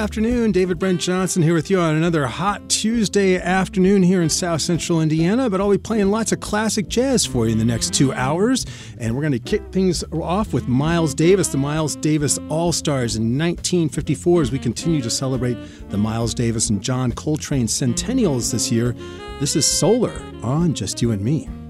afternoon. David Brent Johnson here with you on another hot Tuesday afternoon here in South Central Indiana. But I'll be playing lots of classic jazz for you in the next 2 hours. And we're going to kick things off with Miles Davis, the Miles Davis All-Stars in 1954 as we continue to celebrate the Miles Davis and John Coltrane centennials this year. This is Solar on Just You and Me.